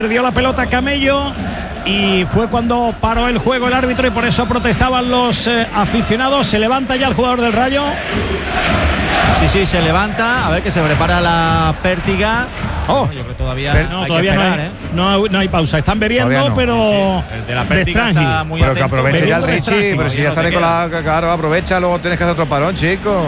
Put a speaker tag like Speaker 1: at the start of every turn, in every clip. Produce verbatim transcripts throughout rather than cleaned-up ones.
Speaker 1: Perdió la pelota Camello y fue cuando paró el juego el árbitro y por eso protestaban los eh, aficionados. Se levanta ya el jugador del Rayo.
Speaker 2: Sí, sí, se levanta. A ver que se prepara la pértiga.
Speaker 1: Oh,
Speaker 2: yo creo que todavía,
Speaker 1: pero, no,
Speaker 2: hay
Speaker 1: todavía
Speaker 2: que esperar,
Speaker 1: no, hay,
Speaker 2: ¿eh?
Speaker 1: no, no hay pausa. Están bebiendo, no. pero
Speaker 2: sí, el de la pértiga está muy
Speaker 3: pero
Speaker 2: atento.
Speaker 3: que aproveche ya el Richie. Pero si ya está
Speaker 2: Nicolás,
Speaker 3: claro, aprovecha, luego tienes que hacer otro parón, chico.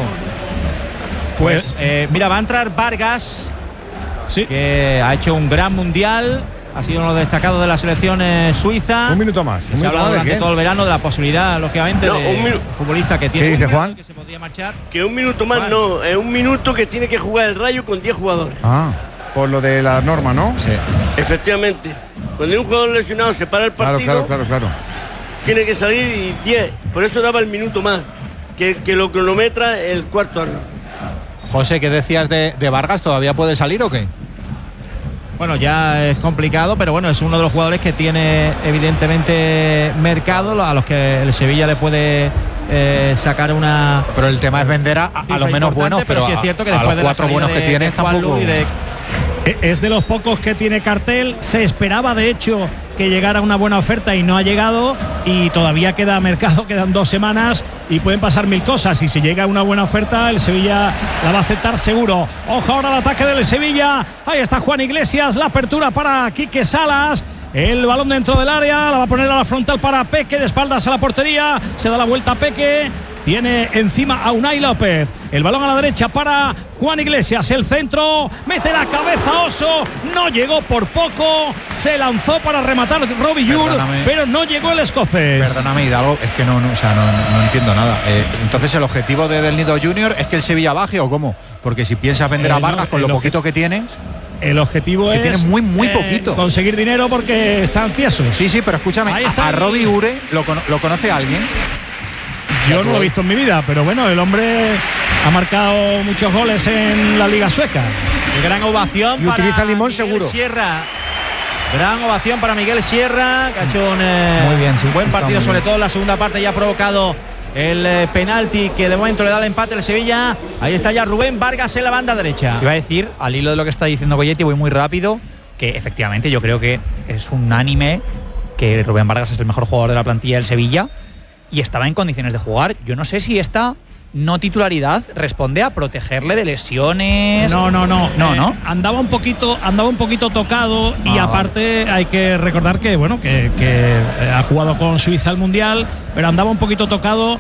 Speaker 2: Pues, pues eh, mira, va a entrar Vargas, sí, que ha hecho un gran mundial. Ha sido uno de los destacados de la selección eh, suiza.
Speaker 3: Un minuto más. Un
Speaker 2: se ha hablado
Speaker 3: de
Speaker 2: durante
Speaker 3: quién?
Speaker 2: todo el verano de la posibilidad, lógicamente, no, de un futbolista que tiene.
Speaker 3: ¿Qué dice Juan?
Speaker 2: Que se podría marchar.
Speaker 4: Que un minuto más, Juan. No, es un minuto que tiene que jugar el Rayo con diez jugadores.
Speaker 3: Ah, por lo de la norma, ¿no?
Speaker 4: Sí. Efectivamente. Cuando hay un jugador lesionado se para el partido.
Speaker 3: Claro, claro, claro, claro.
Speaker 4: Tiene que salir y diez. Por eso daba el minuto más. Que, que lo cronometra el cuarto árbitro.
Speaker 5: José, ¿qué decías de, de Vargas? ¿Todavía puede salir o qué?
Speaker 2: Bueno, ya es complicado, pero bueno, es uno de los jugadores que tiene evidentemente mercado, a los que el Sevilla le puede eh, sacar una.
Speaker 5: Pero el tema es vender a, a los menos buenos, pero,
Speaker 2: pero sí es cierto que
Speaker 5: a,
Speaker 2: después
Speaker 5: a los cuatro
Speaker 2: de
Speaker 5: buenos
Speaker 2: de,
Speaker 5: que tiene tampoco.
Speaker 2: De...
Speaker 1: Es de los pocos que tiene cartel. Se esperaba, de hecho, que llegara una buena oferta y no ha llegado. Y todavía queda mercado, quedan dos semanas y pueden pasar mil cosas. Y si llega una buena oferta, el Sevilla la va a aceptar seguro. Ojo ahora al ataque del Sevilla. Ahí está Juan Iglesias, la apertura para Quique Salas. El balón dentro del área, la va a poner a la frontal para Peque, de espaldas a la portería. Se da la vuelta a Peque. Tiene encima a Unai López. El balón a la derecha para Juan Iglesias. El centro. Mete la cabeza Oso. No llegó por poco. Se lanzó para rematar Robbie Yur, pero no llegó el escocés.
Speaker 5: Perdóname, Hidalgo. Es que no, no, o sea, no, no entiendo nada. Eh, entonces, ¿el objetivo de Del Nido Junior es que el Sevilla baje o cómo? Porque si piensas vender
Speaker 1: eh,
Speaker 5: a Vargas
Speaker 1: no,
Speaker 5: con lo poquito que tienes.
Speaker 1: El objetivo
Speaker 5: que
Speaker 1: es
Speaker 5: tiene muy, muy
Speaker 1: eh,
Speaker 5: poquito.
Speaker 1: conseguir dinero porque están tiesos.
Speaker 5: Sí, sí, pero escúchame.
Speaker 1: Ahí está
Speaker 5: a, a Robbie Ure, ¿lo, ¿lo conoce alguien?
Speaker 1: Yo no lo he visto en mi vida, pero bueno, el hombre ha marcado muchos goles en la Liga Sueca.
Speaker 2: Y gran ovación
Speaker 3: y
Speaker 2: para
Speaker 3: utiliza limón
Speaker 2: Miguel
Speaker 3: seguro.
Speaker 2: Sierra. Gran ovación para Miguel Sierra, que ha hecho un eh,
Speaker 5: muy bien, sí,
Speaker 2: buen partido, sobre
Speaker 5: bien.
Speaker 2: todo en la segunda parte, ya ha provocado el eh, penalti que de momento le da el empate al Sevilla. Ahí está ya Rubén Vargas en la banda derecha.
Speaker 6: Iba a decir, al hilo de lo que está diciendo Goyetti, voy muy rápido, que efectivamente yo creo que es unánime que Rubén Vargas es el mejor jugador de la plantilla del Sevilla y estaba en condiciones de jugar. Yo no sé si esta no titularidad responde a protegerle de lesiones.
Speaker 1: No, no, no.
Speaker 6: No,
Speaker 1: eh,
Speaker 6: no.
Speaker 1: Andaba un poquito, andaba un poquito tocado y
Speaker 6: Ah.
Speaker 1: aparte hay que recordar que bueno, que, que ha jugado con Suiza al Mundial, pero andaba un poquito tocado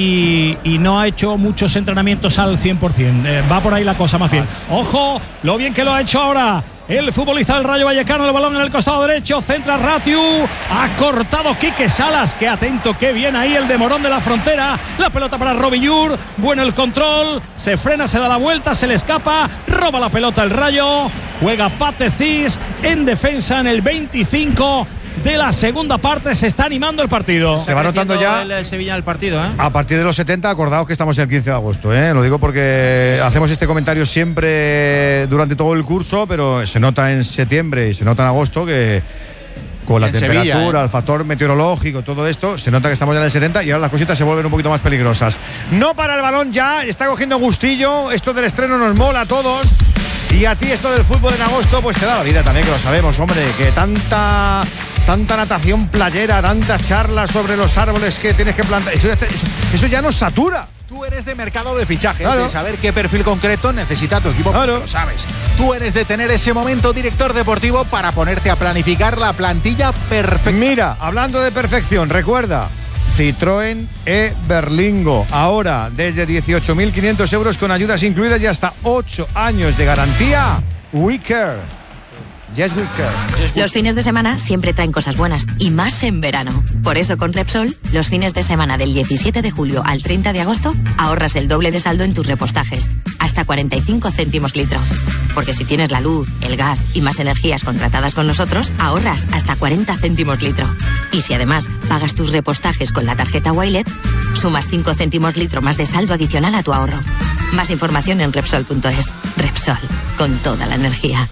Speaker 1: y, y no ha hecho muchos entrenamientos al cien por ciento. Eh, va por ahí la cosa más bien. Ojo, lo bien que lo ha hecho ahora el futbolista del Rayo Vallecano. El balón en el costado derecho, centra Ratiu, ha cortado Quique Salas, qué atento, qué bien ahí el de Morón de la Frontera. La pelota para Robbie Yur, bueno el control, se frena, se da la vuelta, se le escapa, roba la pelota el Rayo, juega Pate Cis en defensa en el veinticinco de la segunda parte. Se está animando el partido.
Speaker 3: Se va notando ya
Speaker 2: el Sevilla el partido, ¿eh?
Speaker 3: a partir de los setenta. Acordaos que estamos el quince de agosto, ¿eh? Lo digo porque hacemos este comentario siempre durante todo el curso, pero se nota en septiembre y se nota en agosto que con la
Speaker 5: en
Speaker 3: temperatura,
Speaker 5: Sevilla, ¿eh?
Speaker 3: el factor meteorológico, todo esto, se nota que estamos ya en el setenta y ahora las cositas se vuelven un poquito más peligrosas. No para el balón ya, está cogiendo gustillo. Esto del estreno nos mola a todos. Y a ti esto del fútbol en agosto pues te da la vida también, que lo sabemos, hombre, que tanta tanta natación playera, tantas charlas sobre los árboles que tienes que plantar, eso, eso, eso ya nos satura.
Speaker 5: Tú eres de mercado de fichajes,
Speaker 3: claro,
Speaker 5: de saber qué perfil concreto necesita tu equipo,
Speaker 3: claro,
Speaker 5: lo sabes. Tú eres de tener ese momento director deportivo para ponerte a planificar la plantilla perfecta.
Speaker 3: Mira, hablando de perfección, recuerda Citroën E Berlingo, ahora desde dieciocho mil quinientos euros con ayudas incluidas y hasta ocho años de garantía. We care. Yes, we care.
Speaker 7: Los fines de semana siempre traen cosas buenas y más en verano. Por eso con Repsol, los fines de semana del diecisiete de julio al treinta de agosto ahorras el doble de saldo en tus repostajes, hasta cuarenta y cinco céntimos litro. Porque si tienes la luz, el gas y más energías contratadas con nosotros, ahorras hasta cuarenta céntimos litro. Y si además pagas tus repostajes con la tarjeta Wilet, sumas cinco céntimos litro más de saldo adicional a tu ahorro. Más información en Repsol punto es. Repsol, con toda la energía.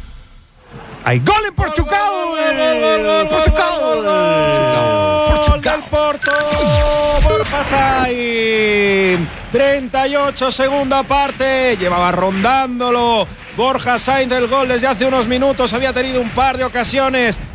Speaker 3: ¡Hay gol en Portugal!
Speaker 8: ¡Portugal! ¡Portugal! Porto, Borja Sainz. treinta y ocho, segunda parte. Llevaba rondándolo Borja Sainz el gol desde hace unos minutos. Había tenido un par de ocasiones